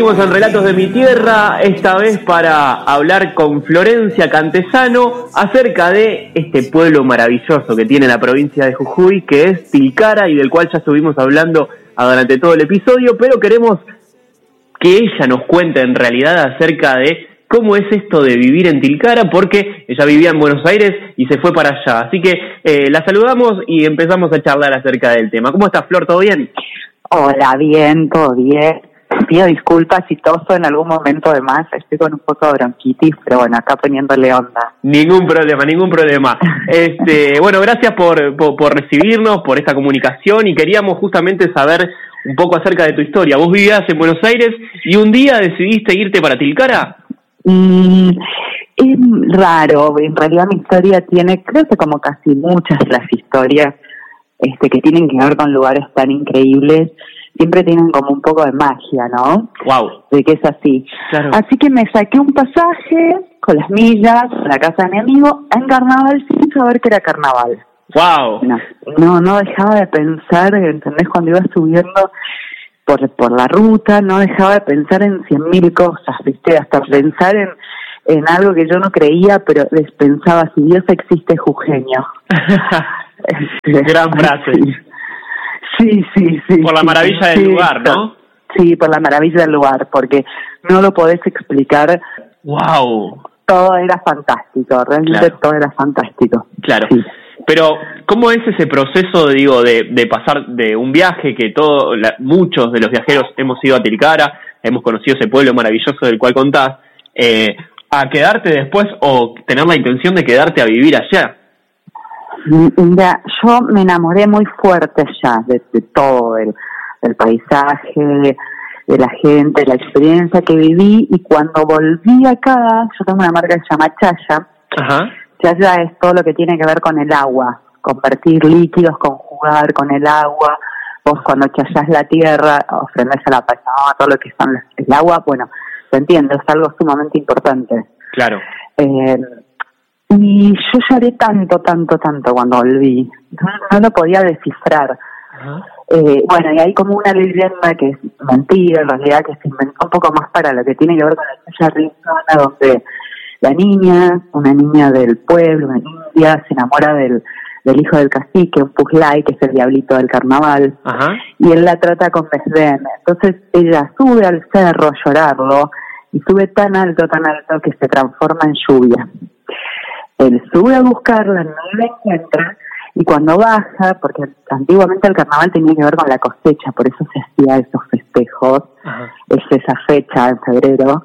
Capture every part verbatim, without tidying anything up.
Seguimos en Relatos de mi Tierra, esta vez para hablar con Florencia Cantesano acerca de este pueblo maravilloso que tiene la provincia de Jujuy, que es Tilcara, y del cual ya estuvimos hablando durante todo el episodio, pero queremos que ella nos cuente en realidad acerca de cómo es esto de vivir en Tilcara, porque ella vivía en Buenos Aires y se fue para allá. Así que eh, la saludamos y empezamos a charlar acerca del tema. ¿Cómo estás, Flor? ¿Todo bien? Hola, bien, todo bien. Pido disculpas si toso en algún momento de más, estoy con un poco de bronquitis, pero bueno, acá poniéndole onda. Ningún problema, ningún problema. Este, bueno, gracias por, por, por recibirnos, por esta comunicación, y queríamos justamente saber un poco acerca de tu historia. Vos vivías en Buenos Aires y un día decidiste irte para Tilcara. Mm, es raro, en realidad mi historia tiene, creo que como casi muchas de las historias este, que tienen que ver con lugares tan increíbles, siempre tienen como un poco de magia, ¿no? Wow. De que es así. Claro. Así que me saqué un pasaje con las millas a la casa de mi amigo en carnaval sin saber que era carnaval. Wow. No, no, no dejaba de pensar, ¿entendés? Cuando iba subiendo por por la ruta, no dejaba de pensar en cien mil cosas, ¿viste? Hasta pensar en, en algo que yo no creía, pero les pensaba, si Dios existe, jujeño. Gran frase. Sí, sí, sí. Por la sí, maravilla sí, del sí, lugar, ¿no? Sí, por la maravilla del lugar, porque no lo podés explicar. Wow. Todo era fantástico, realmente claro. Todo era fantástico. Claro. Sí. Pero, ¿cómo es ese proceso, digo, de, de pasar de un viaje que todo, la, muchos de los viajeros hemos ido a Tilcara, hemos conocido ese pueblo maravilloso del cual contás, eh, a quedarte después o tener la intención de quedarte a vivir allá? Mira, yo me enamoré muy fuerte ya de, de todo, el, del paisaje, de, de la gente, de la experiencia que viví, y cuando volví acá, yo tengo una marca que se llama Chaya. Ajá. Chaya es todo lo que tiene que ver con el agua, convertir líquidos, conjugar con el agua. Vos cuando chayás la tierra, ofrendés a la Pachamama todo lo que son los, el agua, bueno, se entiende, es algo sumamente importante. Claro. Eh, Y yo lloré tanto, tanto, tanto cuando volví. No, no lo podía descifrar. Uh-huh. Eh, bueno, y hay como una leyenda que es mentira, en realidad, que se inventó un poco más para lo que tiene que ver con la Chaya Arizona, donde la niña, una niña del pueblo, una india, se enamora del, del hijo del cacique, un Pujlay, que es el diablito del carnaval, uh-huh. Y él la trata con desdén. Entonces ella sube al cerro a llorarlo, y sube tan alto, tan alto, que se transforma en lluvia. Él sube a buscarla, no la encuentra, y cuando baja, porque antiguamente el carnaval tenía que ver con la cosecha, por eso se hacía esos festejos, ajá. Es esa fecha en febrero,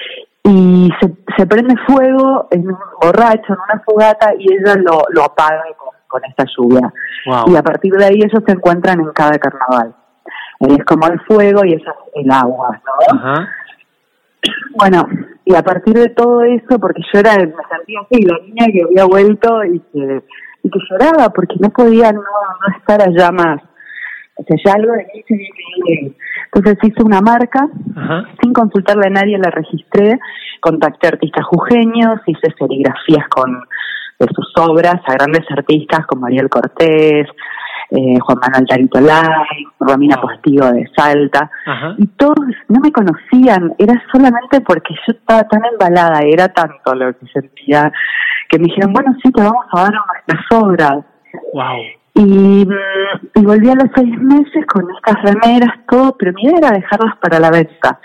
y se, se prende fuego en un borracho, en una fogata, y ella lo, lo apaga con, con esta lluvia. Wow. Y a partir de ahí ellos se encuentran en cada carnaval. Él es como el fuego y ella es el agua, ¿no? Ajá. Bueno, y a partir de todo eso, porque yo era, me sentía así, la niña que había vuelto y que, y que lloraba porque no podía no, no estar allá más. O sea, ya algo de mí se vive. Entonces hice una marca, ajá. Sin consultarle a nadie la registré, contacté artistas jujeños, hice serigrafías con de sus obras a grandes artistas como Ariel Cortés, Eh, Juan Manuel Tarito Lai, Romina oh. Postigo de Salta, ajá. Y todos no me conocían, era solamente porque yo estaba tan embalada, era tanto lo que sentía, que me dijeron, bueno, sí, te vamos a dar nuestras obras. Wow. Y, y volví a los seis meses con estas remeras, todo, pero mi idea era dejarlas para la venta.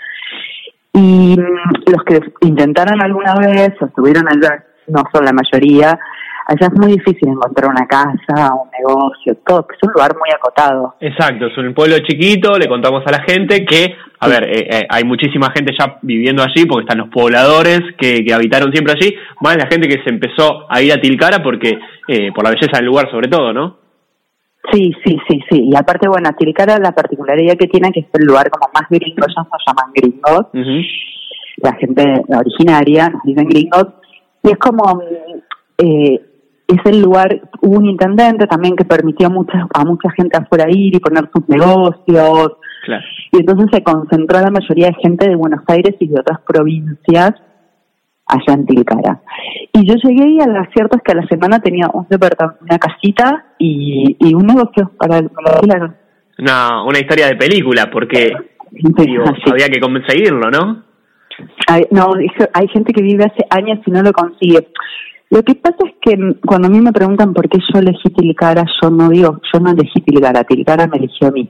Y los que intentaron alguna vez o estuvieron allá, no son la mayoría, allá es muy difícil encontrar una casa, un negocio, todo, es un lugar muy acotado. Exacto, es un pueblo chiquito, le contamos a la gente que, a sí. ver, eh, eh, hay muchísima gente ya viviendo allí, porque están los pobladores que, que habitaron siempre allí, más la gente que se empezó a ir a Tilcara porque eh, por la belleza del lugar sobre todo, ¿no? Sí, sí, sí, sí, y aparte, bueno, Tilcara la particularidad que tiene que es el lugar como más gringo, ya se llaman gringos, uh-huh. La gente originaria nos dicen gringos, y es como... Eh, es el lugar, hubo un intendente también que permitió a mucha, a mucha gente afuera ir y poner sus negocios, claro. Y entonces se concentró la mayoría de gente de Buenos Aires y de otras provincias allá en Tilcara. Y yo llegué y lo cierto es que a la semana tenía un departamento, una casita y, y un negocio para el... Una, una historia de película, porque Digo, sí. Había que conseguirlo, ¿no? Hay, no, hay gente que vive hace años y no lo consigue. Lo que pasa es que cuando a mí me preguntan por qué yo elegí Tilcara, yo no digo, yo no elegí Tilcara, Tilcara me eligió a mí.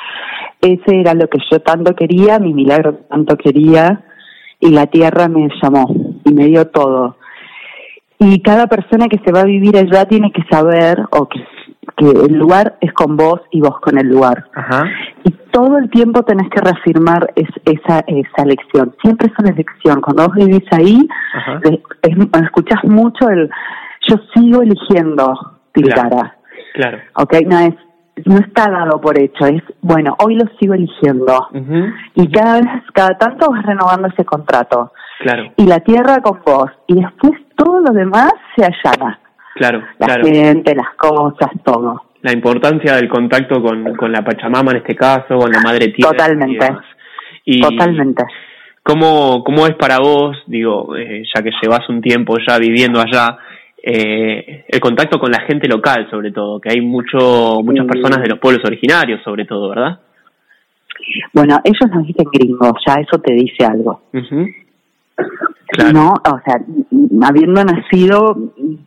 Ese era lo que yo tanto quería, mi milagro tanto quería, y la tierra me llamó y me dio todo. Y cada persona que se va a vivir allá tiene que saber, o que, que el lugar es con vos y vos con el lugar. Ajá. Y todo el tiempo tenés que reafirmar es, esa esa elección. Siempre es una elección. Cuando vos vivís ahí, es, es, escuchás mucho el yo sigo eligiendo Tilcara. Claro, claro. Okay, no es no está dado por hecho, es bueno, hoy lo sigo eligiendo. Uh-huh. Y cada vez, cada tanto vas renovando ese contrato. Claro. Y la tierra con vos. Y después todo lo demás se allana. Claro, la claro. gente, las cosas, todo. La importancia del contacto con, con la Pachamama en este caso, con la Madre Tierra. Totalmente. Y, Totalmente. ¿Cómo, cómo es para vos, digo, eh, ya que llevas un tiempo ya viviendo allá, eh, el contacto con la gente local, sobre todo, que hay mucho muchas personas de los pueblos originarios, sobre todo, ¿verdad? Bueno, ellos nos dicen gringos, ya eso te dice algo. Uh-huh. Claro. No, o sea, habiendo nacido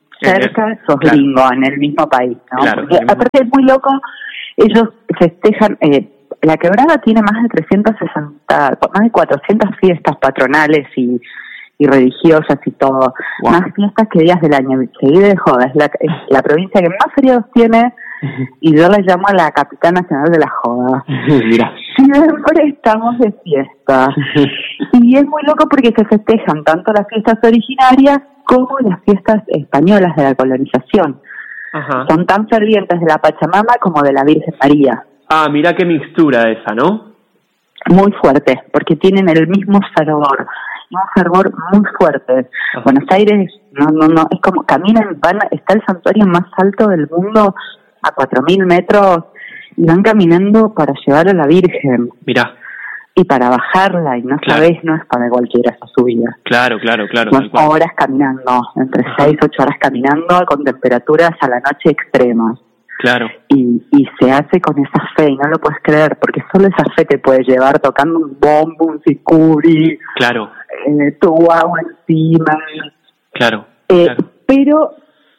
cerca, sos claro. gringo en el mismo país, ¿no? Claro, Porque, aparte es muy loco, ellos festejan, eh, la Quebrada tiene más de trescientas sesenta, más de cuatrocientas fiestas patronales y y religiosas y todo, wow. Más fiestas que días del año, se vive de joda, es la, es la provincia que más feriados tiene, uh-huh. Y yo la llamo a la capital nacional de la joda. Mira. Siempre estamos de fiesta. Y es muy loco porque se festejan tanto las fiestas originarias como las fiestas españolas de la colonización. Ajá. Son tan fervientes de la Pachamama como de la Virgen María. Ah, mira qué mixtura esa, ¿no? Muy fuerte, porque tienen el mismo fervor. Un fervor muy fuerte. Ajá. Buenos Aires, no, no, no, es como caminan, van, está el santuario más alto del mundo a cuatro mil metros y van caminando para llevar a la Virgen. Mirá. Y para bajarla, y no claro. Sabés, no es para cualquiera esa subida. Claro, claro, claro. Son horas caminando, entre seis, ocho horas caminando con temperaturas a la noche extremas. Claro. Y, y se hace con esa fe, y no lo puedes creer, porque solo esa fe te puede llevar tocando un bombo, un sicuri. Claro. Eh, tu agua encima. Claro, eh, claro. Pero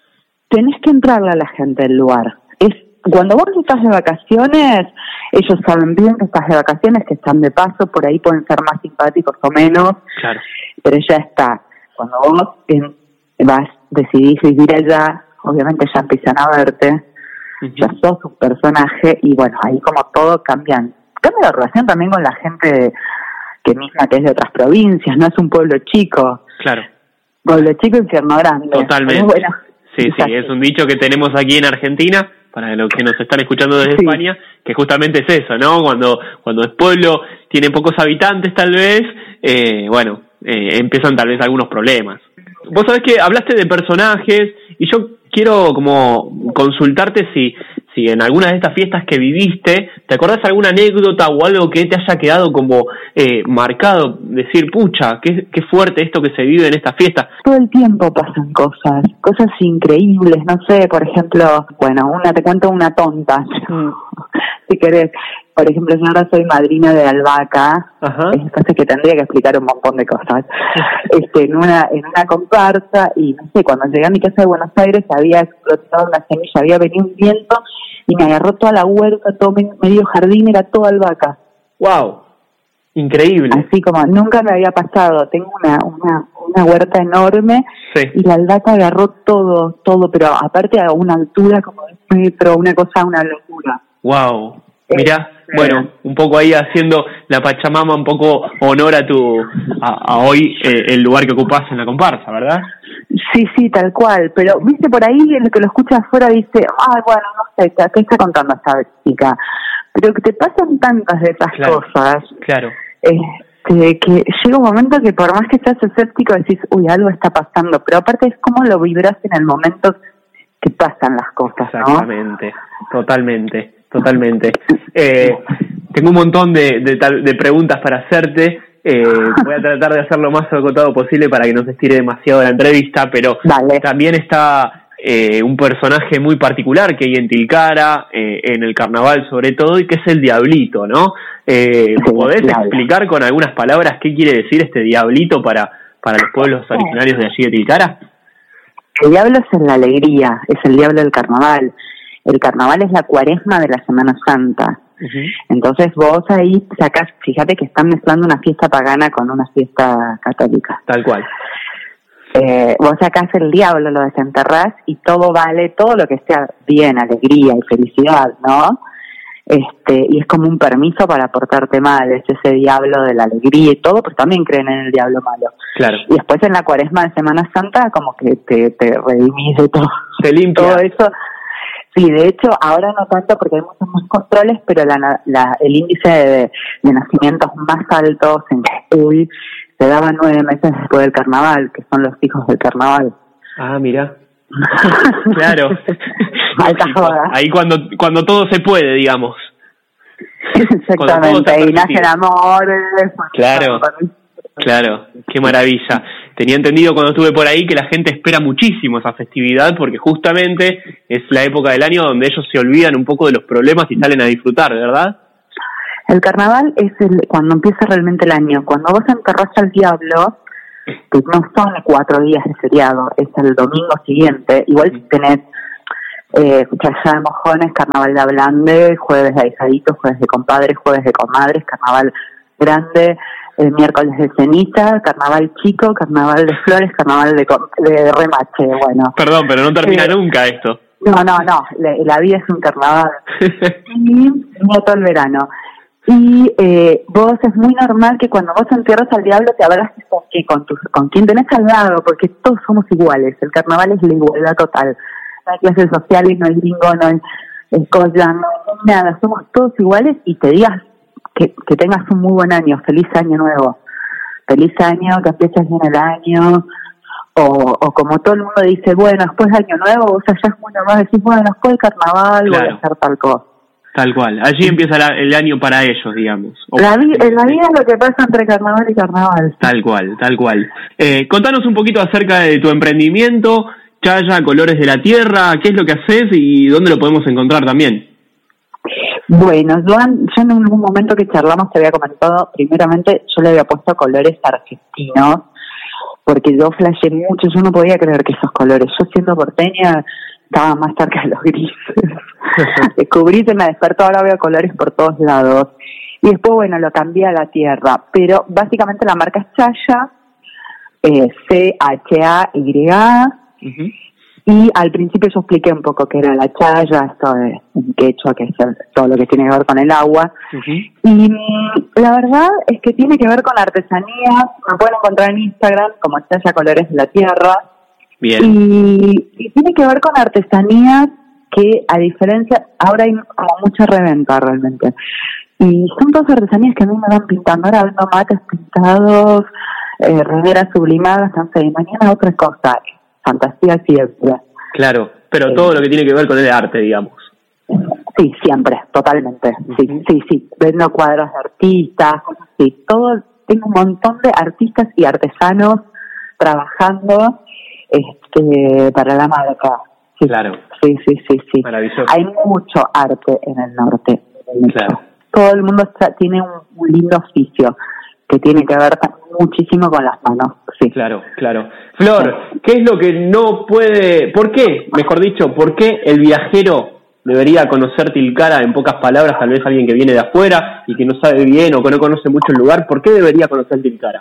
tenés que entrarle a la gente del lugar. Es cuando vos estás de vacaciones, ellos saben bien que estás de vacaciones, que están de paso, por ahí pueden ser más simpáticos o menos. Claro. Pero ya está. Cuando vos en, vas, decidís vivir allá, obviamente ya empiezan a verte. Uh-huh. Ya sos un personaje y bueno, ahí como todo cambian. Cambia la relación también con la gente que misma que es de otras provincias, no es un pueblo chico. Claro. Pueblo chico, infierno grande. Totalmente. Bueno, sí, sí, exacto. Es un dicho que tenemos aquí en Argentina, para los que nos están escuchando desde sí. España, que justamente es eso, ¿no? Cuando cuando es pueblo, tiene pocos habitantes tal vez, eh, bueno, eh, empiezan tal vez algunos problemas. Vos sabés que hablaste de personajes y yo quiero como consultarte si si en alguna de estas fiestas que viviste, ¿te acordás alguna anécdota o algo que te haya quedado como eh, marcado? Decir, pucha, qué, qué fuerte esto que se vive en esta fiesta. Todo el tiempo pasan cosas, cosas increíbles, no sé, por ejemplo, bueno, una te cuento una tonta, si querés. Por ejemplo, yo ahora soy madrina de albahaca, entonces que tendría que explicar un montón de cosas. Este, en una en una comparsa, y no sé, cuando llegué a mi casa de Buenos Aires había explotado una semilla, había venido un viento y me agarró toda la huerta, todo medio jardín, era toda albahaca. ¡Wow! Increíble. Así como nunca me había pasado. Tengo una una una huerta enorme, sí. Y la albahaca agarró todo, todo, pero aparte a una altura como de un metro, una cosa, una locura. ¡Wow! Mirá, eh, bueno, un poco ahí haciendo la Pachamama, un poco honor a tu a, a hoy eh, el lugar que ocupás en la comparsa, ¿verdad? Sí, sí, tal cual, pero viste por ahí el que lo escucha afuera dice, ay, bueno, no sé, ¿qué está contando esta chica? Pero que te pasan tantas de esas claro, cosas, claro, este, que llega un momento que por más que estás escéptico decís, uy, algo está pasando, pero aparte es como lo vibras en el momento que pasan las cosas, ¿no? Exactamente, totalmente. Totalmente. Eh, tengo un montón de, de, de preguntas para hacerte. Eh, voy a tratar de hacerlo lo más acotado posible para que no se estire demasiado la entrevista, pero Dale. También está eh, un personaje muy particular que hay en Tilcara, eh, en el carnaval sobre todo, y que es el Diablito, ¿no? Eh, Sí, ¿Podés claro. explicar con algunas palabras qué quiere decir este Diablito para, para los pueblos originarios de allí de Tilcara? El diablo es la alegría, es el diablo del carnaval. El carnaval es la cuaresma de la Semana Santa. Uh-huh. Entonces vos ahí sacás, fíjate que están mezclando una fiesta pagana con una fiesta católica. Tal cual. Eh, vos sacás el diablo, lo desenterrás y todo vale, todo lo que sea bien, alegría y felicidad, ¿no? Este, y es como un permiso para portarte mal, es ese diablo de la alegría y todo, pero también creen en el diablo malo. Claro. Y después en la cuaresma de Semana Santa como que te, te redimís de todo. Se limpia. Todo eso. Sí, de hecho, ahora no tanto porque hay muchos más controles, pero la, la, el índice de, de nacimientos más altos en Jujuy se daba nueve meses después del carnaval, que son los hijos del carnaval. Ah, mira. Claro. Alta joda. Ahí cuando cuando todo se puede, digamos. Exactamente, y nacen amores. Claro, claro, qué maravilla. Tenía entendido cuando estuve por ahí que la gente espera muchísimo esa festividad porque justamente es la época del año donde ellos se olvidan un poco de los problemas y salen a disfrutar, ¿verdad? El carnaval es el cuando empieza realmente el año. Cuando vos enterrás al diablo, que no son cuatro días de feriado, es el domingo siguiente. Igual tenés eh, Chayá de Mojones, Carnaval de Ablande, Jueves de Ahijaditos, Jueves de Compadres, Jueves de Comadres, Carnaval Grande, el miércoles de Ceniza, Carnaval Chico, Carnaval de Flores, Carnaval de, de Remache, bueno. Perdón, pero no termina eh, nunca esto. No, no, no, la, la vida es un carnaval. Y no todo el verano. Y eh, vos es muy normal que cuando vos entierras al diablo te abraces con, que, con, tu, con quien tenés al lado, porque todos somos iguales. El carnaval es la igualdad total. No hay clases sociales, no hay gringo, no hay escolla, no hay nada. Somos todos iguales y te digas que, que tengas un muy buen año. Feliz año nuevo. Feliz año, que empieces bien el año. O, o como todo el mundo dice, bueno, después de año nuevo, vos allá es muy normal decís, bueno, después del carnaval claro. voy a hacer tal cosa. Tal cual, allí empieza la, el año para ellos, digamos. La, vi, la vida es lo que pasa entre carnaval y carnaval. Tal cual, tal cual. Eh, contanos un poquito acerca de tu emprendimiento, Chaya, Colores de la Tierra, qué es lo que haces y dónde lo podemos encontrar también. Bueno, yo, yo en algún momento que charlamos te había comentado, primeramente yo le había puesto colores argentinos, porque yo flashé mucho, yo no podía creer que esos colores, yo siendo porteña estaba más cerca de los grises. Descubrí, se me despertó, ahora veo colores por todos lados. Y después, bueno, lo cambié a la tierra. Pero básicamente la marca es Chaya, eh, C H A Y A. Uh-huh. Y al principio yo expliqué un poco qué era la chaya, esto de quechua, que es el, todo lo que tiene que ver con el agua. Uh-huh. Y la verdad es que tiene que ver con artesanías. Me pueden encontrar en Instagram como Chaya Colores de la Tierra. Bien. Y, y tiene que ver con artesanías que, a diferencia, ahora hay como mucha reventa realmente. Y son todas artesanías que a mí me van pintando. Ahora vendo mates pintados, eh, remeras sublimadas, no sé, y mañana otra cosa. Fantasía siempre. Claro, pero eh, todo lo que tiene que ver con el arte, digamos. Sí, siempre, totalmente. Sí, uh-huh. sí, sí. Vendo cuadros de artistas, sí. Todo, tengo un montón de artistas y artesanos trabajando este para la marca. Sí, claro. Sí, sí, sí, sí. Maravilloso. Hay mucho arte en el norte. Mucho. Claro. Todo el mundo está, tiene un, un lindo oficio que tiene que ver muchísimo con las manos. Sí. Claro, claro. Flor, ¿qué es lo que no puede, por qué, mejor dicho, por qué el viajero debería conocer Tilcara? En pocas palabras, tal vez alguien que viene de afuera y que no sabe bien o que no conoce mucho el lugar, ¿por qué debería conocer Tilcara?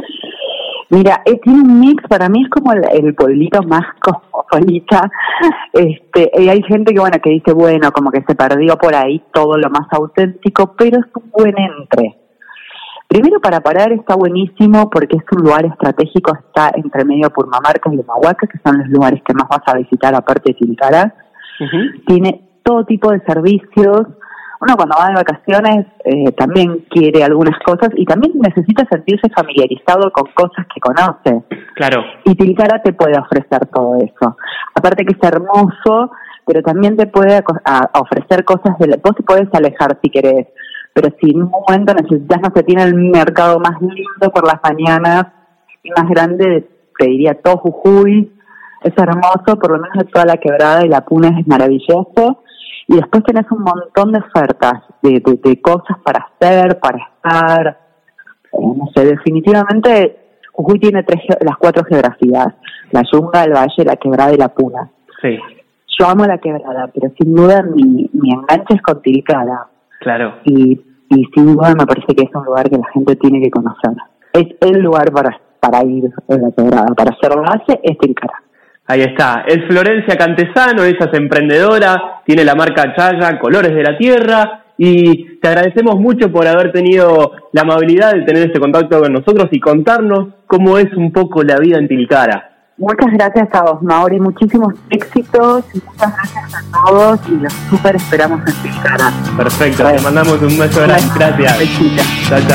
Mira, eh, tiene un mix, para mí es como el, el pueblito más cosmopolita. Este, y hay gente que, bueno, que dice, bueno, como que se perdió por ahí todo lo más auténtico, pero es un buen entre. Primero, para parar está buenísimo porque es un lugar estratégico, está entre medio Purmamarca y Humahuaca, que son los lugares que más vas a visitar aparte de Tilcara. Uh-huh. Tiene todo tipo de servicios. Uno cuando va de vacaciones eh, también quiere algunas cosas y también necesita sentirse familiarizado con cosas que conoce. Claro. Y Tilcara te puede ofrecer todo eso. Aparte que es hermoso, pero también te puede a, a ofrecer cosas de la, vos te podés alejar si querés, pero si en un momento necesitas, no sé, tiene el mercado más lindo por las mañanas y más grande, te diría todo Jujuy, es hermoso, por lo menos de toda la Quebrada y la Puna es maravilloso. Y después tenés un montón de ofertas, de, de, de cosas para hacer, para estar. Eh, no sé, definitivamente Jujuy tiene tres, las cuatro geografías: la Yunga, el Valle, la Quebrada y la Puna. Sí. Yo amo la Quebrada, pero sin duda mi, mi enganche es con Tilcara. Claro. Y, y sin duda me parece que es un lugar que la gente tiene que conocer. Es el lugar para, para ir en la Quebrada, para hacer base, es Tilcara. Ahí está, es Florencia Cantesano, ella es emprendedora, tiene la marca Chaya, Colores de la Tierra, y te agradecemos mucho por haber tenido la amabilidad de tener este contacto con nosotros y contarnos cómo es un poco la vida en Tilcara. Muchas gracias a vos, Mauri, muchísimos éxitos, y muchas gracias a todos, y los súper esperamos en Tilcara. Perfecto, bueno, te mandamos un beso grande, gracias. Besita. Chao, chao.